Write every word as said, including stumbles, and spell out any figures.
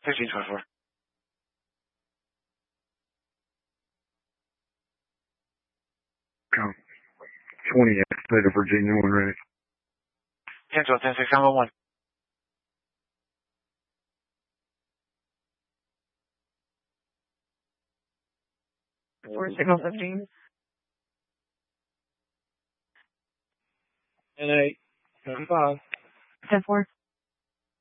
fifteen twenty-four. Come. twenty, state of Virginia, one ready. ten twelve, ten six, nine one one. Four signal fifteen. ten eight. ten five. ten four.